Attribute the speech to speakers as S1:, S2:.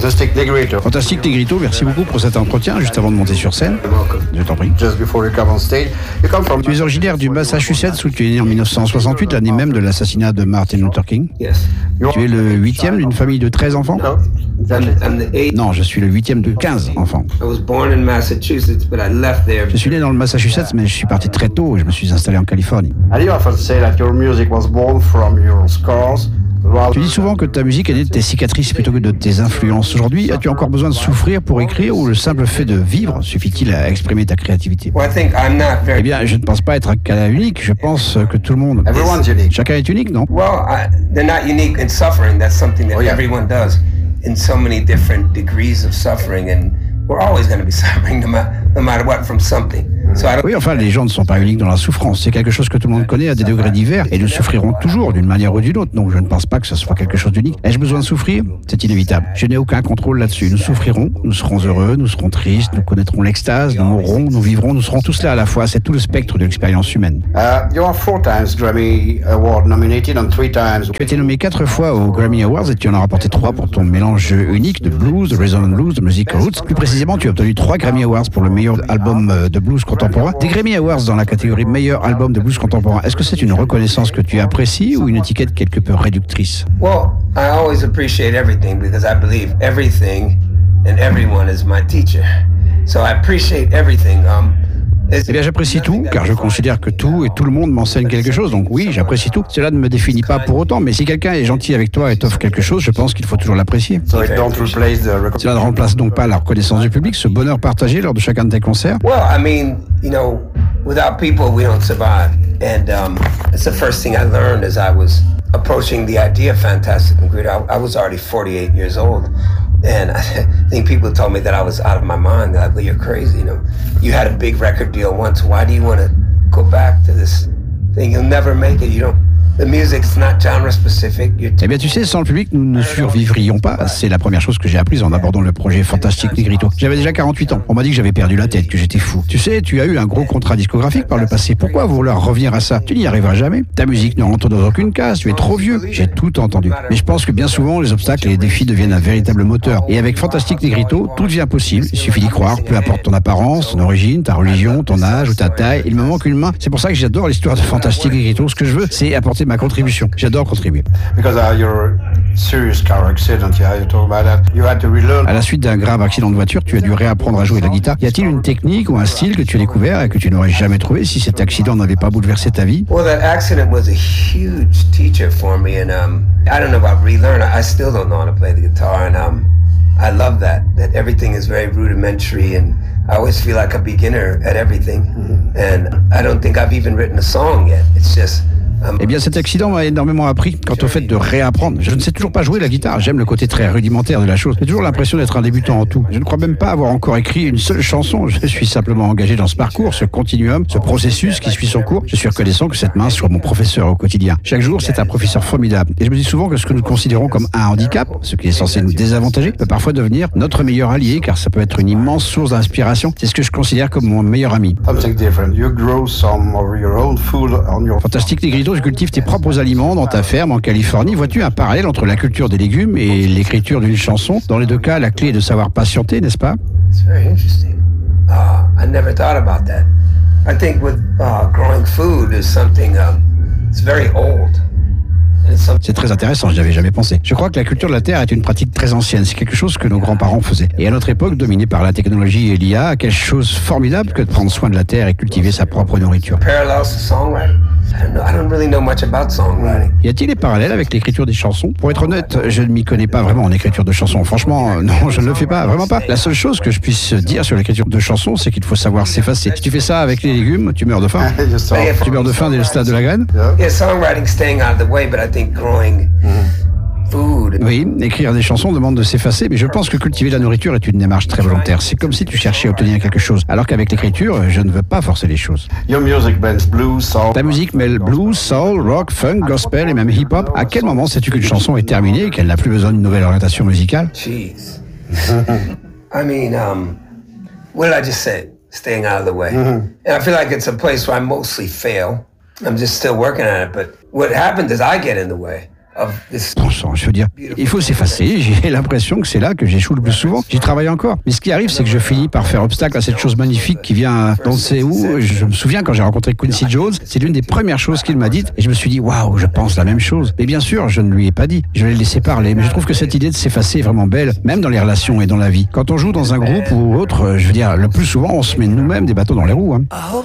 S1: Fantastic Negrito.
S2: Fantastique Negrito, merci beaucoup pour cet entretien juste avant de monter sur scène. Je t'en prie.
S1: Just before you come on stage, you come from...
S2: Tu es originaire du Massachusetts où tu es né en 1968, l'année même de l'assassinat de Martin Luther King.
S3: Yes.
S2: Tu es le 8e d'une famille de 13 enfants?
S1: No, exactly.
S3: I'm the eighth.
S2: Non, je suis le 8e de 15 enfants.
S3: I was born in Massachusetts, but I left there.
S2: Je suis né dans le Massachusetts, mais je suis parti très tôt et je me suis installé en Californie.
S1: And you often say that your music was born from your scars.
S2: Tu dis souvent que ta musique est née de tes cicatrices plutôt que de tes influences. Aujourd'hui, as-tu encore besoin de souffrir pour écrire ou le simple fait de vivre suffit-il à exprimer ta créativité?
S3: Well, I think I'm not
S2: Eh
S3: very.
S2: bien, je ne pense pas être un cas unique. Je pense que tout le monde...
S1: Everyone's unique.
S2: Chacun est unique, non?
S3: Well, they're not unique in suffering. That's something that
S1: Oh, yeah.
S3: everyone does in so many different degrees of suffering, and we're always going to be suffering no matter what from something. So I don't.
S2: Oui, enfin, les gens ne sont pas uniques dans la souffrance. C'est quelque chose que tout le monde connaît à des degrés divers et nous souffrirons toujours d'une manière ou d'une autre. Donc, je ne pense pas que ce soit quelque chose d'unique. Ai-je besoin de souffrir? C'est inévitable. Je n'ai aucun contrôle là-dessus. Nous souffrirons, nous serons heureux, nous serons tristes, nous connaîtrons l'extase, nous mourrons, nous vivrons, nous serons tous là à la fois. C'est tout le spectre de l'expérience humaine.
S1: You are 4 times Grammy Award nominated and 3 times...
S2: Tu as été nommé 4 fois aux Grammy Awards et tu en as rapporté 3 pour ton mélange unique de blues, de rhythm and blues, de musical roots. Plus précisément, tu as obtenu 3 Grammy Awards pour le meilleur album de blues contemporain. Des Grammy Awards dans la catégorie meilleur album de blues contemporain. Est-ce que c'est une reconnaissance que tu apprécies ou une étiquette quelque peu réductrice?
S3: Well, I always appreciate everything because I believe everything and everyone is my teacher. So I appreciate everything.
S2: Eh bien, j'apprécie tout, car je considère que tout et tout le monde m'enseigne quelque chose. Donc oui, j'apprécie tout. Cela ne me définit pas pour autant, mais si quelqu'un est gentil avec toi et t'offre quelque chose, je pense qu'il faut toujours l'apprécier.
S1: So it don't replace the recognition.
S2: Cela ne remplace donc pas la reconnaissance du public, ce bonheur partagé lors de chacun de tes concerts.
S3: Well, I mean, without people, we don't survive. And it's the first thing I learned as I was approaching the idea of Fantastic Negrito. I was already 48 years old. And I think people told me that I was out of my mind. They're like, well, you're crazy. You had a big record deal once. Why do you want to go back to this thing? You'll never make it. The music's not genre specific.
S2: Eh bien, tu sais, sans le public, nous ne survivrions pas. C'est la première chose que j'ai apprise en abordant le projet Fantastic Negrito. J'avais déjà 48 ans. On m'a dit que j'avais perdu la tête, que j'étais fou. Tu sais, tu as eu un gros contrat discographique par le passé. Pourquoi vouloir revenir à ça? Tu n'y arriveras jamais. Ta musique ne rentre dans aucune case. Tu es trop vieux. J'ai tout entendu. Mais je pense que bien souvent, les obstacles et les défis deviennent un véritable moteur. Et avec Fantastic Negrito, tout devient possible. Il suffit d'y croire. Peu importe ton apparence, ton origine, ta religion, ton âge ou ta taille. Il me manque une main. C'est pour ça que j'adore l'histoire de Fantastic Negrito. Ce que je veux, c'est apporter ma contribution. J'adore contribuer.
S1: Because your serious car accident, yeah, you talk about that. You had to relearn.
S2: À la suite d'un grave accident de voiture, tu as dû réapprendre à jouer de la guitare. Y a-t-il une technique ou un style que tu as découvert et que tu n'aurais jamais trouvé si cet accident n'avait pas bouleversé ta vie?
S3: Well, that accident was a huge teacher for me, and I don't know about relearn. I still don't know how to play the guitar, and I love that everything is very rudimentary, and I always feel like a beginner at everything. And I don't think I've even written a song yet. It's just
S2: Eh bien, cet accident m'a énormément appris quant au fait de réapprendre. Je ne sais toujours pas jouer la guitare. J'aime le côté très rudimentaire de la chose. J'ai toujours l'impression d'être un débutant en tout. Je ne crois même pas avoir encore écrit une seule chanson. Je suis simplement engagé dans ce parcours, ce continuum, ce processus qui suit son cours. Je suis reconnaissant que cette main soit mon professeur au quotidien. Chaque jour, c'est un professeur formidable. Et je me dis souvent que ce que nous considérons comme un handicap, ce qui est censé nous désavantager, peut parfois devenir notre meilleur allié, car ça peut être une immense source d'inspiration. C'est ce que je considère comme mon meilleur ami.
S1: Something different. You grow some of your own food on your...
S2: Fantastic Negrito, tu cultives tes propres aliments dans ta ferme en Californie. Vois-tu un parallèle entre la culture des légumes et l'écriture d'une chanson? Dans les deux cas, la clé est de savoir patienter, n'est-ce pas?
S3: It's very interesting. I never thought about that. I think with growing food is something it's very old.
S2: C'est très intéressant, je n'y avais jamais pensé. Je crois que la culture de la terre est une pratique très ancienne. C'est quelque chose que nos grands-parents faisaient. Et à notre époque, dominée par la technologie et l'IA, quelle chose formidable que de prendre soin de la terre et cultiver sa propre nourriture.
S3: Parallels to songwriting. I don't really know much about songwriting.
S2: Y a-t-il des parallèles avec l'écriture des chansons? Pour être honnête, je ne m'y connais pas vraiment en écriture de chansons. Franchement, non, je ne le fais pas, vraiment pas. La seule chose que je puisse dire sur l'écriture de chansons, c'est qu'il faut savoir s'effacer. Si tu fais ça avec les légumes, tu meurs de faim. Tu meurs de faim dès le stade de la graine.
S3: Yeah, songwriting staying out of the way, but I think growing food.
S2: Oui, écrire des chansons demande de s'effacer, mais je pense que cultiver la nourriture est une démarche très volontaire. C'est comme si tu cherchais à obtenir quelque chose, alors qu'avec l'écriture, je ne veux pas forcer les choses.
S1: Your music blends blues, soul.
S2: Ta musique mêle blues, soul, rock, funk, gospel et même hip-hop. À quel moment sais-tu qu'une chanson est terminée et qu'elle n'a plus besoin d'une nouvelle orientation musicale?
S3: Jeez. I mean, what did I just say? Staying out of the way. And I feel like it's a place where I mostly fail. I'm just still working at it, but what happens is I get in the way. of this.
S2: Bon sang, je veux dire, il faut s'effacer. J'ai l'impression que c'est là que j'échoue le plus souvent. J'y travaille encore. Mais ce qui arrive, c'est que je finis par faire obstacle à cette chose magnifique qui vient d'on ne sait où. Je me souviens quand j'ai rencontré Quincy Jones, c'est l'une des premières choses qu'il m'a dites. Et je me suis dit, waouh, je pense la même chose. Mais bien sûr, je ne lui ai pas dit. Je l'ai laissé parler. Mais je trouve que cette idée de s'effacer est vraiment belle, même dans les relations et dans la vie. Quand on joue dans un groupe ou autre, je veux dire, le plus souvent, on se met nous-mêmes des bâtons dans les roues. Hein.